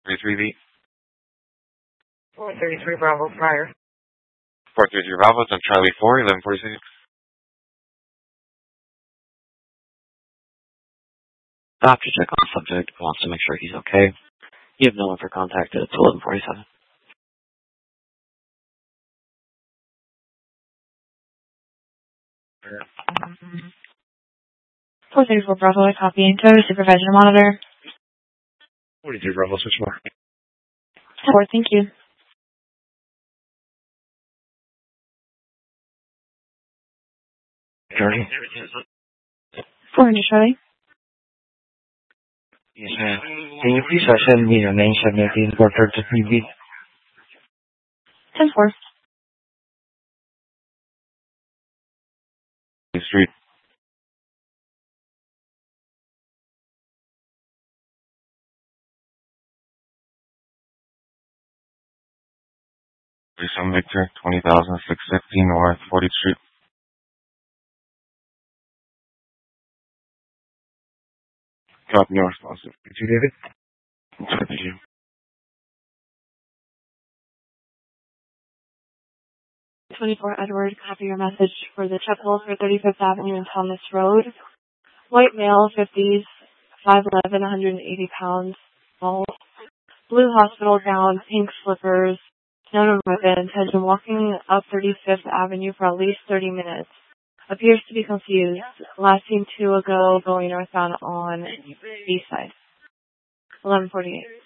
433V. 433 Bravo prior. 433 Bravo, it's on Charlie 4, 1146. Doctor check on the subject, wants to make sure he's okay. You have no one for contact at 1147. Mm-hmm. 434 Bravo, I copy. Go to supervisor monitor. 43 Bravo, switch more. 4, thank you. Charlie? 400 Charlie. Yes, ma'am. Can you please send me your name, 17 for 33B? 10-4. Street. Jason Victor, 20,650 North 40th Street. Copy, no responsive. Did you get it? Thank you. 24 Edward, copy your message for the check hole for 35th Avenue and Thomas Road. White male, 50s, 5'11", 180 pounds, bald. Blue hospital gown, pink slippers, known weapons, has been walking up 35th Avenue for at least 30 minutes. Appears to be confused. Last seen 2 ago, going northbound on east side. 1148.